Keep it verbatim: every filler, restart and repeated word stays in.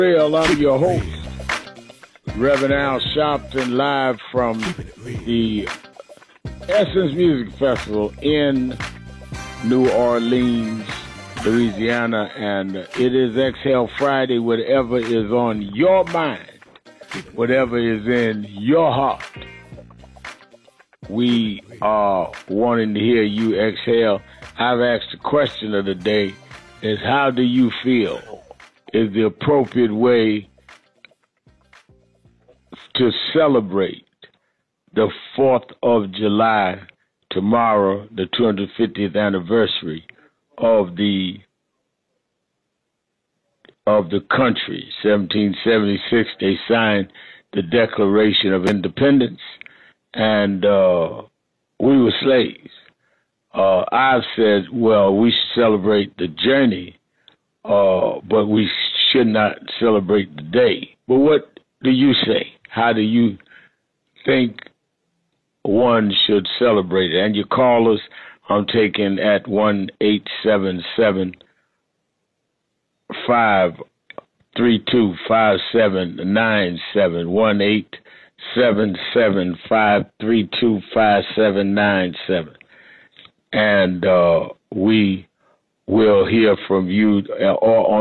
Well, I'm your host, Reverend Al Sharpton, live from the Essence Music Festival in New Orleans, Louisiana, and it is Exhale Friday. Whatever is on your mind, whatever is in your heart, we are wanting to hear you exhale. I've asked the question of the day is, how do you feel is the appropriate way to celebrate the fourth of July, tomorrow, the two hundred fiftieth anniversary of the of the country. seventeen seventy-six, they signed the Declaration of Independence, and uh, we were slaves. Uh, I've said, well, we should celebrate the journey, uh, but we should not celebrate the day. But what do you say? How do you think one should celebrate it? And your callers, I'm taking at one eight seven seven, five three two, five seven nine seven, one eight seven seven, five three two, five seven nine seven. And uh, we will hear from you or on